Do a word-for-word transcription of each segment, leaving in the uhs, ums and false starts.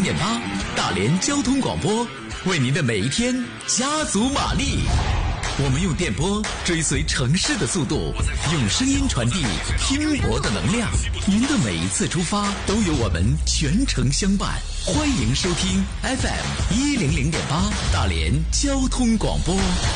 点八，大连交通广播，为您的每一天加足马力。我们用电波追随城市的速度，用声音传递拼搏的能量。您的每一次出发都有我们全程相伴。欢迎收听 F M 一零零点八大连交通广播。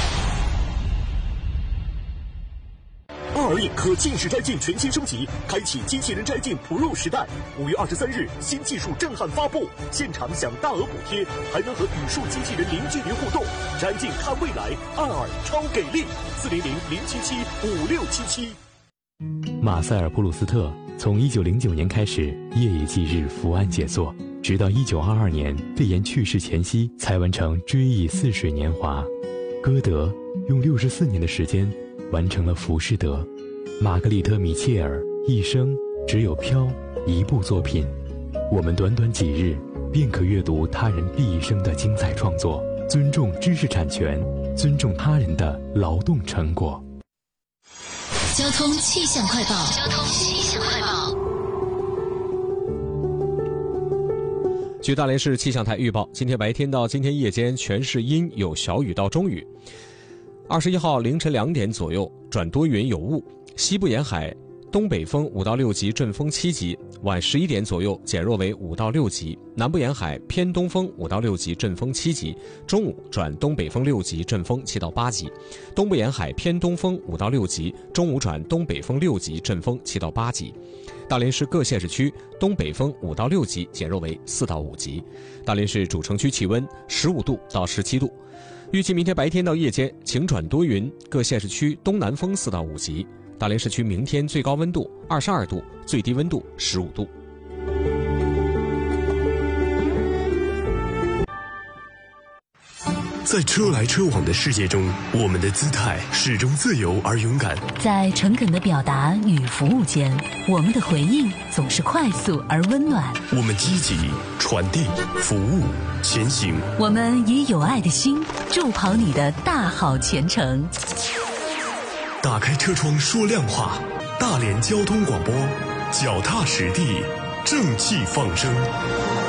爱尔眼科近视摘镜全新升级，开启机器人摘镜 Pro 时代。五月二十三日，新技术震撼发布，现场享大额补贴，还能和语数机器人零距离互动。摘镜看未来，爱尔超给力！四零零零七七五六七七。 马塞尔·普鲁斯特从一九零九年开始夜以继日伏案写作，直到一九二二年肺炎去世前夕才完成《追忆似水年华》。歌德用六十四年的时间完成了《浮士德》。玛格丽特·米切尔一生只有《飘》一部作品，我们短短几日便可阅读他人毕生的精彩创作。尊重知识产权，尊重他人的劳动成果。 交通气象快报。交通气象快报。 据大连市气象台预报，今天白天到今天夜间全市阴，有小雨到中雨。二十一号凌晨两点左右转多云有雾，西部沿海东北风五到六级，阵风七级；晚十一点左右减弱为五到六级。南部沿海偏东风五到六级，阵风七级；中午转东北风六级，阵风七到八级。东部沿海偏东风五到六级，中午转东北风六级，阵风七到八级。大连市各县市区东北风五到六级减弱为四到五级。大连市主城区气温十五度到十七度。预计明天白天到夜间晴转多云，各县市区东南风四到五级。大连市区明天最高温度二十二度，最低温度十五度。 在车来车往的世界中，我们的姿态始终自由而勇敢。 在诚恳的表达与服务间，我们的回应总是快速而温暖。 我们积极传递服务前行， 我们以有爱的心助跑你的大好前程。 打开车窗说亮话，大连交通广播，脚踏实地，正气放声。